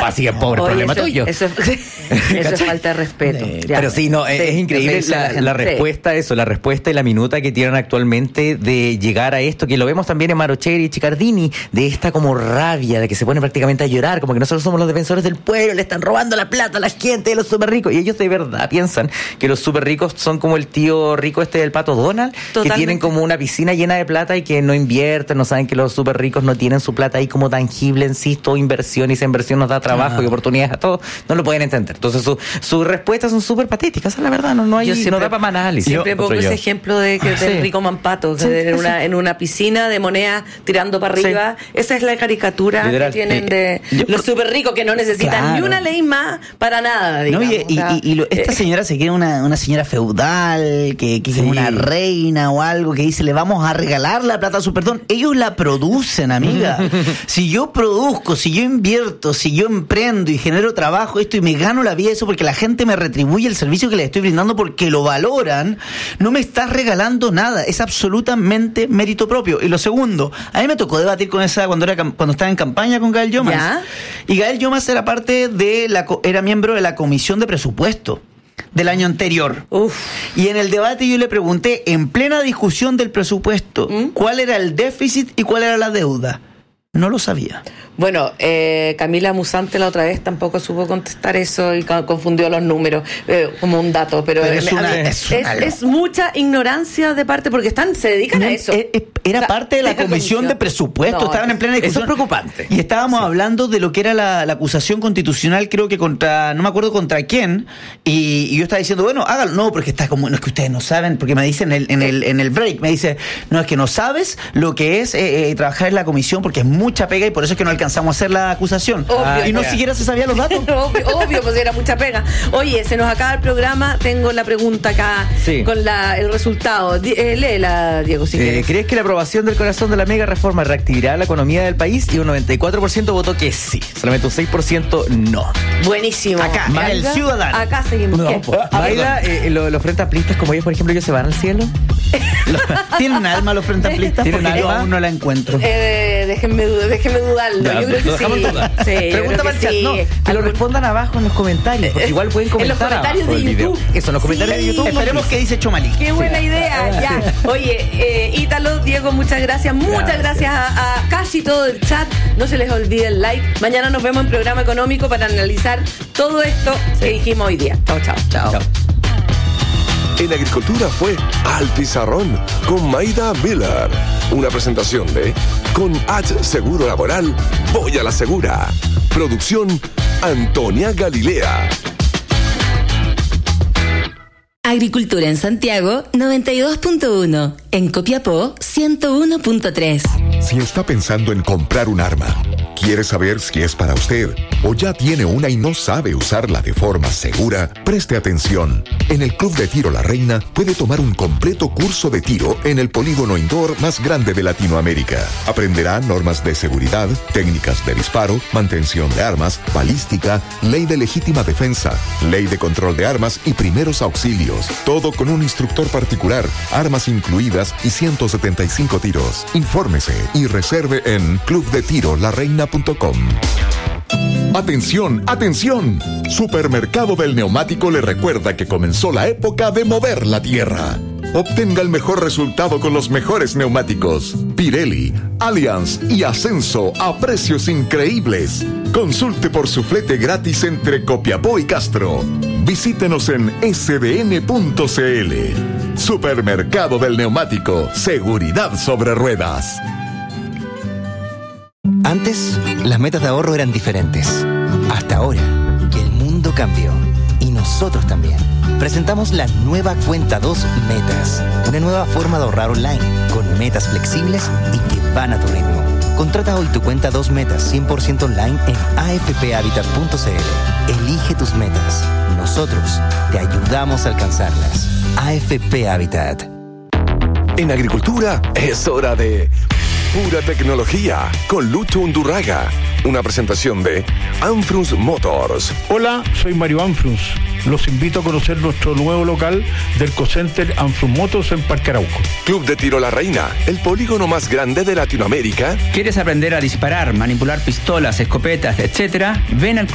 así es pobre, problema tuyo. Eso es falta de respeto. Pero sí, no, es increíble la respuesta, la respuesta y la minuta que tienen actualmente de llegar a esto, que lo vemos también en Marocheri y Chicardini, de esta como rabia, de que se ponen prácticamente a llorar, como que nosotros somos los defensores del pueblo, le están robando la plata a la gente de los súper ricos, y ellos de verdad piensan que los súper ricos son como el tío rico del Pato Donald, totalmente, que tienen como una piscina llena de plata y que no invierten, no saben que los súper ricos no tienen su plata ahí como tangible en sí, todo inversión, y esa inversión nos da trabajo y oportunidades a todos, no lo pueden entender. Entonces sus respuestas son súper patéticas, esa es la verdad, no da para más análisis. Siempre pongo ese ejemplo de que del rico Mampato, en una piscina de monedas tirando para arriba, esa es la caricatura literal, que tienen de los súper ricos que no necesitan ni una ley más para nada, digamos. No, esta señora se queda una señora feudal, que es una reina o algo, que dice, le vamos a regalar la plata a su perdón. Ellos la producen, amiga. Si yo produzco, si yo invierto, si yo emprendo y genero trabajo, esto, y me gano la vida, eso porque la gente me retribuye el servicio que les estoy brindando porque lo valoran, no me estás regalando nada, es absolutamente mérito propio. Y lo segundo, a mí me tocó debatir con esa cuando estaba en campaña con Gael Llomas. ¿Ya? Y Gael Llomas era era miembro de la comisión de presupuesto del año anterior. Y en el debate yo le pregunté, en plena discusión del presupuesto, ¿cuál era el déficit y cuál era la deuda? No lo sabía. Bueno, Camila Musante la otra vez tampoco supo contestar eso y confundió los números como un dato, pero es mucha ignorancia de parte, porque se dedican a eso. Era parte de la comisión de presupuesto, estaban en plena discusión. Eso es preocupante. Y estábamos hablando de lo que era la acusación constitucional, creo que no me acuerdo contra quién, y yo estaba diciendo, bueno, hágalo. No, porque está como, no es que ustedes no saben, porque me dicen en el break, me dice, no, es que no sabes lo que es trabajar en la comisión, porque es mucha pega y por eso es que no alcanzamos a hacer la acusación. Obvio, y no siquiera se sabían los datos. obvio, pues era mucha pega. Oye, se nos acaba el programa, tengo la pregunta acá con el resultado. Léela, Diego, si quieres. ¿Crees que la aprobación del corazón de la mega reforma reactivará la economía del país? Y un 94% votó que sí, solamente un 6% no. Buenísimo. Acá, el ciudadano. Acá seguimos. Baila, los frente amplistas como ellos, por ejemplo, ellos se van al cielo. ¿Tienen un alma los frente amplistas? Porque yo aún no la encuentro. Déjenme dudarlo. Ya, yo creo que sí. Pregunta para el chat. No, que lo respondan abajo en los comentarios, porque igual pueden comentar en los comentarios de YouTube. Eso, en los comentarios de YouTube. Esperemos que dice Chomalí. Qué buena idea. Ya. Oye, Ítalo, Diego, muchas gracias. Muchas gracias a casi todo el chat. No se les olvide el like. Mañana nos vemos en Programa Económico para analizar todo esto que dijimos hoy día. Chao. En Agricultura fue Al Pizarrón con Maida Miller. Una presentación de Con H Seguro Laboral, voy a la segura. Producción Antonia Galilea. Agricultura en Santiago 92.1, en Copiapó 101.3. Si está pensando en comprar un arma, quiere saber si es para usted o ya tiene una y no sabe usarla de forma segura, preste atención. En el Club de Tiro La Reina puede tomar un completo curso de tiro en el polígono indoor más grande de Latinoamérica. Aprenderá normas de seguridad, técnicas de disparo, mantención de armas, balística, ley de legítima defensa, ley de control de armas y primeros auxilios. Todo con un instructor particular, armas incluidas y 175 tiros. Infórmese y reserve en clubdetirolareina.com. ¡Atención, atención! Supermercado del Neumático le recuerda que comenzó la época de mover la tierra. Obtenga el mejor resultado con los mejores neumáticos. Pirelli, Allianz y Ascenso a precios increíbles. Consulte por su flete gratis entre Copiapó y Castro. Visítenos en sdn.cl. Supermercado del Neumático. Seguridad sobre ruedas. Antes, las metas de ahorro eran diferentes. Hasta ahora, que el mundo cambió. Y nosotros también. Presentamos la nueva Cuenta 2 Metas. Una nueva forma de ahorrar online, con metas flexibles y que van a tu ritmo. Contrata hoy tu Cuenta 2 Metas 100% online en afphabitat.cl. Elige tus metas. Nosotros te ayudamos a alcanzarlas. AFP Habitat. En Agricultura es hora de Pura Tecnología con Lucho Undurraga. Una presentación de Anfrus Motors. Hola, soy Mario Anfrus. Los invito a conocer nuestro nuevo local del Cocenter Anfrus Motors en Parque Arauco. Club de Tiro La Reina, el polígono más grande de Latinoamérica. ¿Quieres aprender a disparar, manipular pistolas, escopetas, etcétera? Ven al